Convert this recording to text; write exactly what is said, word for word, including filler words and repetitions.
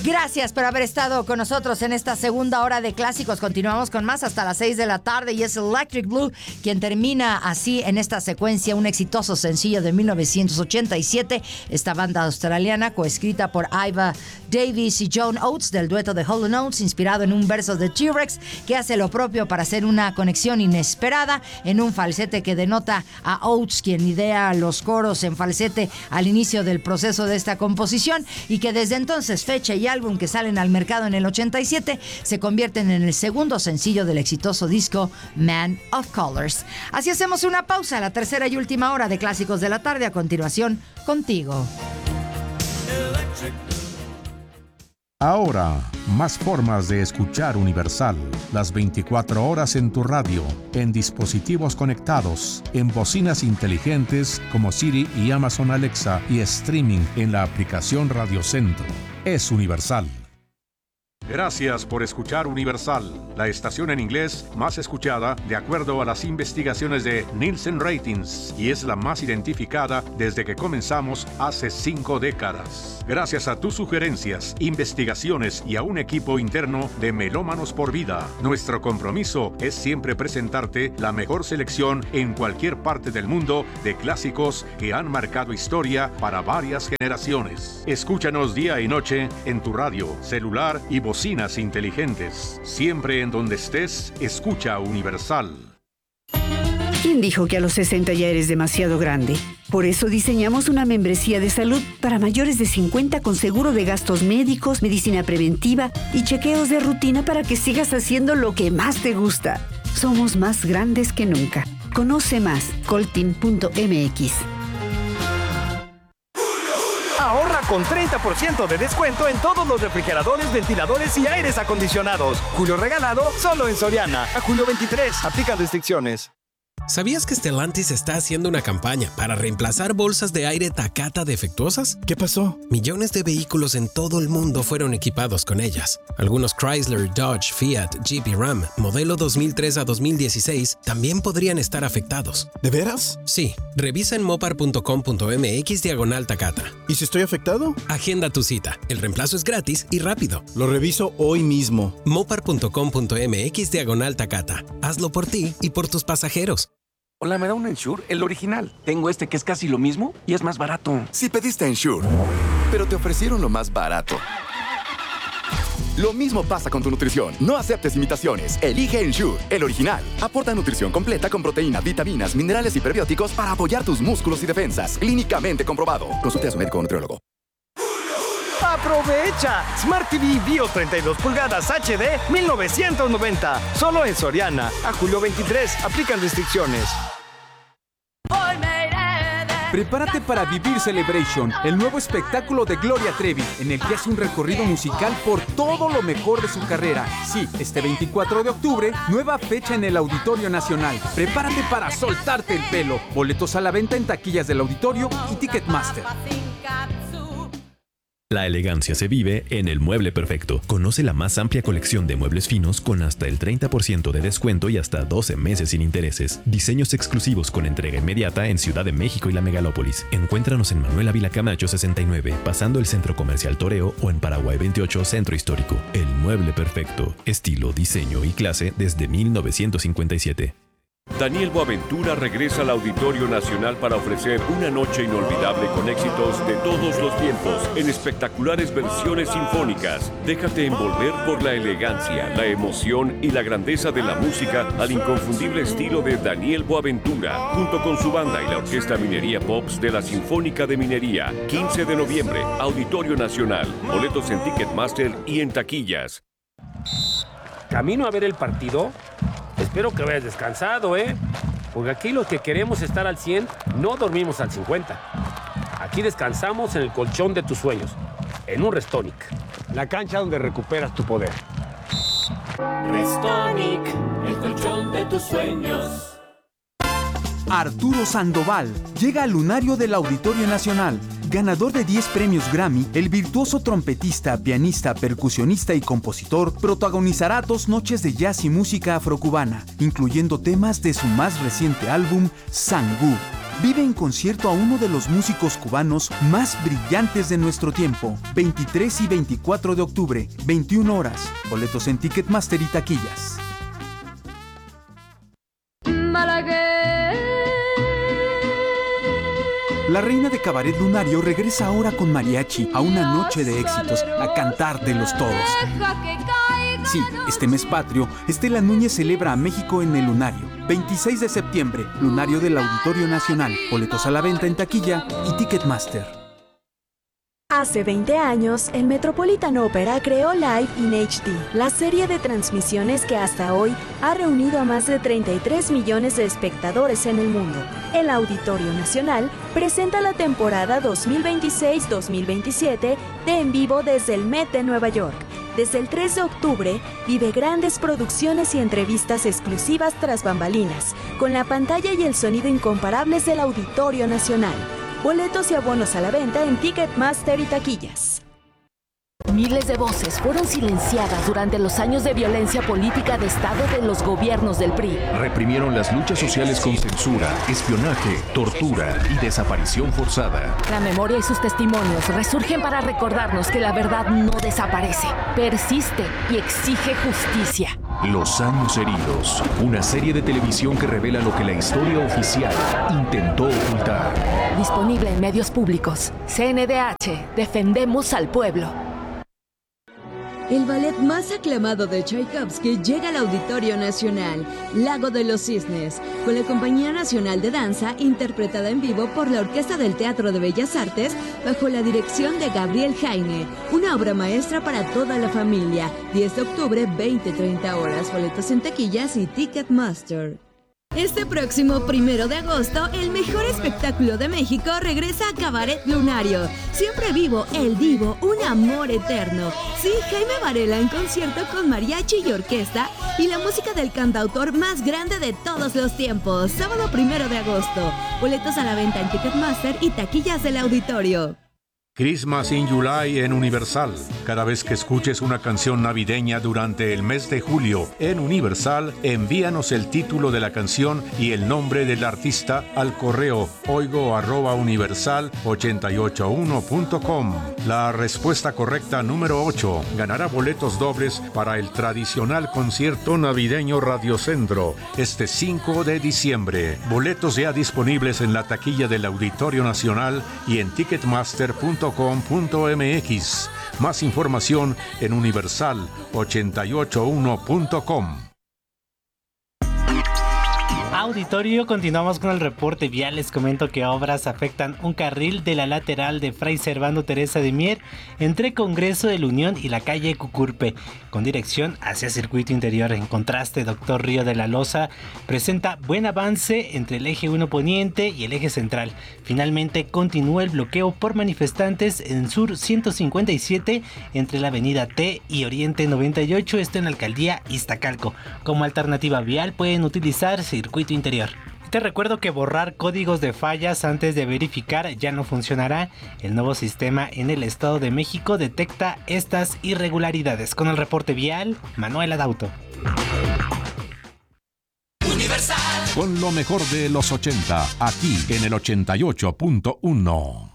Gracias por haber estado con nosotros en esta segunda hora de clásicos. Continuamos con más hasta las seis de la tarde y es Electric Blue quien termina así en esta secuencia un exitoso sencillo de mil novecientos ochenta y siete. Esta banda australiana coescrita por Iva Davis y John Oates del dueto de Hall and Oates, inspirado en un verso de T-Rex que hace lo propio para hacer una conexión inesperada en un falsete que denota a Oates, quien idea los coros en falsete al inicio del proceso de esta composición y que desde entonces, fecha y álbum que salen al mercado en el ochenta y siete, se convierten en el segundo sencillo del exitoso disco Man of Colors. Así hacemos una pausa, la tercera y última hora de Clásicos de la Tarde. A continuación, contigo. Ahora, más formas de escuchar Universal. Las veinticuatro horas en tu radio, en dispositivos conectados, en bocinas inteligentes como Siri y Amazon Alexa y streaming en la aplicación Radio Centro. Es Universal. Gracias por escuchar Universal, la estación en inglés más escuchada de acuerdo a las investigaciones de Nielsen Ratings y es la más identificada desde que comenzamos hace cinco décadas. Gracias a tus sugerencias, investigaciones y a un equipo interno de Melómanos por Vida, nuestro compromiso es siempre presentarte la mejor selección en cualquier parte del mundo de clásicos que han marcado historia para varias generaciones. Escúchanos día y noche en tu radio, celular y bocinas inteligentes. Siempre en donde estés, escucha Universal. ¿Quién dijo que a los sesenta ya eres demasiado grande? Por eso diseñamos una membresía de salud para mayores de cincuenta con seguro de gastos médicos, medicina preventiva y chequeos de rutina para que sigas haciendo lo que más te gusta. Somos más grandes que nunca. Conoce más, coltin punto m x. Ahorra con treinta por ciento de descuento en todos los refrigeradores, ventiladores y aires acondicionados. Julio regalado solo en Soriana. A julio veintitrés. Aplican restricciones. ¿Sabías que Stellantis está haciendo una campaña para reemplazar bolsas de aire Takata defectuosas? ¿Qué pasó? Millones de vehículos en todo el mundo fueron equipados con ellas. Algunos Chrysler, Dodge, Fiat, Jeep y Ram, modelo dos mil tres a dos mil dieciséis, también podrían estar afectados. ¿De veras? Sí. Revisa en mopar punto com punto m x diagonal Takata. ¿Y si estoy afectado? Agenda tu cita. El reemplazo es gratis y rápido. Lo reviso hoy mismo. mopar punto com punto m x diagonal Takata. Hazlo por ti y por tus pasajeros. Hola, ¿me da un Ensure? El original. Tengo este que es casi lo mismo y es más barato. Si pediste Ensure, pero te ofrecieron lo más barato. Lo mismo pasa con tu nutrición. No aceptes imitaciones. Elige Ensure, el original. Aporta nutrición completa con proteínas, vitaminas, minerales y prebióticos para apoyar tus músculos y defensas. Clínicamente comprobado. Consulte a su médico o nutriólogo. ¡Aprovecha! Smart T V Bio treinta y dos pulgadas H D mil novecientos noventa. Solo en Soriana. A julio veintitrés. Aplican restricciones. Prepárate para vivir Celebration, el nuevo espectáculo de Gloria Trevi, en el que hace un recorrido musical por todo lo mejor de su carrera. Sí, este veinticuatro de octubre, nueva fecha en el Auditorio Nacional. Prepárate para soltarte el pelo. Boletos a la venta en taquillas del Auditorio y Ticketmaster. La elegancia se vive en El Mueble Perfecto. Conoce la más amplia colección de muebles finos con hasta el treinta por ciento de descuento y hasta doce meses sin intereses. Diseños exclusivos con entrega inmediata en Ciudad de México y la Megalópolis. Encuéntranos en Manuel Ávila Camacho sesenta y nueve, pasando el Centro Comercial Toreo o en Paraguay veintiocho, Centro Histórico. El Mueble Perfecto. Estilo, diseño y clase desde mil novecientos cincuenta y siete. Daniel Boaventura regresa al Auditorio Nacional para ofrecer una noche inolvidable con éxitos de todos los tiempos en espectaculares versiones sinfónicas. Déjate envolver por la elegancia, la emoción y la grandeza de la música al inconfundible estilo de Daniel Boaventura, junto con su banda y la Orquesta Minería Pops de la Sinfónica de Minería. quince de noviembre, Auditorio Nacional. Boletos en Ticketmaster y en taquillas. ¿Camino a ver el partido? Espero que hayas descansado, ¿eh? Porque aquí los que queremos estar al cien, no dormimos al cincuenta. Aquí descansamos en el colchón de tus sueños, en un Restonic. La cancha donde recuperas tu poder. Restonic, el colchón de tus sueños. Arturo Sandoval llega al lunario del Auditorio Nacional. Ganador de diez premios Grammy, el virtuoso trompetista, pianista, percusionista y compositor protagonizará dos noches de jazz y música afrocubana, incluyendo temas de su más reciente álbum, Sangú. Vive en concierto a uno de los músicos cubanos más brillantes de nuestro tiempo. veintitrés y veinticuatro de octubre, veintiuna horas. Boletos en Ticketmaster y taquillas. La reina de Cabaret Lunario regresa ahora con mariachi a una noche de éxitos, a cantártelos todos. Sí, este mes patrio, Estela Núñez celebra a México en el Lunario. veintiséis de septiembre, Lunario del Auditorio Nacional. Boletos a la venta en taquilla y Ticketmaster. Hace veinte años, el Metropolitan Opera creó Live in H D, la serie de transmisiones que hasta hoy ha reunido a más de treinta y tres millones de espectadores en el mundo. El Auditorio Nacional presenta la temporada dos mil veintiséis dos mil veintisiete de En Vivo desde el Met de Nueva York. Desde el tres de octubre, vive grandes producciones y entrevistas exclusivas tras bambalinas, con la pantalla y el sonido incomparables del Auditorio Nacional. Boletos y abonos a la venta en Ticketmaster y taquillas. Miles de voces fueron silenciadas durante los años de violencia política de Estado de los gobiernos del P R I. Reprimieron las luchas sociales con censura, espionaje, tortura y desaparición forzada. La memoria y sus testimonios resurgen para recordarnos que la verdad no desaparece, persiste y exige justicia. Los años heridos, una serie de televisión que revela lo que la historia oficial intentó ocultar. Disponible en medios públicos. C N D H, defendemos al pueblo. El ballet más aclamado de Tchaikovsky llega al Auditorio Nacional, Lago de los Cisnes, con la Compañía Nacional de Danza, interpretada en vivo por la Orquesta del Teatro de Bellas Artes, bajo la dirección de Gabriel Jaime. Una obra maestra para toda la familia. diez de octubre, veinte treinta horas. Boletos en taquillas y Ticketmaster. Este próximo primero de agosto, el mejor espectáculo de México regresa a Cabaret Lunario. Siempre vivo, el divo, un amor eterno. Sí, Jaime Varela en concierto con mariachi y orquesta y la música del cantautor más grande de todos los tiempos. Sábado primero de agosto. Boletos a la venta en Ticketmaster y taquillas del auditorio. Christmas in July en Universal. Cada vez que escuches una canción navideña durante el mes de julio en Universal, envíanos el título de la canción y el nombre del artista al correo oigo arroba universal ochenta y ocho uno punto com. La respuesta correcta número ocho ganará boletos dobles para el tradicional concierto navideño Radio Centro este cinco de diciembre. Boletos ya disponibles en la taquilla del Auditorio Nacional y en ticketmaster punto com punto m x. Más información en universal ochenta y ocho uno punto com. Auditorio, continuamos con el reporte vial. Les comento que obras afectan un carril de la lateral de Fray Servando Teresa de Mier entre Congreso de la Unión y la calle Cucurpe, con dirección hacia Circuito Interior. En contraste, Doctor Río de la Loza presenta buen avance entre el eje uno poniente y el eje central. Finalmente, continúa el bloqueo por manifestantes en Sur ciento cincuenta y siete entre la avenida T y Oriente noventa y ocho, esto en la alcaldía Iztacalco. Como alternativa vial pueden utilizar Circuito Interior. Te recuerdo que borrar códigos de fallas antes de verificar ya no funcionará. El nuevo sistema en el Estado de México detecta estas irregularidades. Con el reporte vial, Manuel Adauto. Universal. Con lo mejor de los ochenta, aquí en el ochenta y ocho punto uno.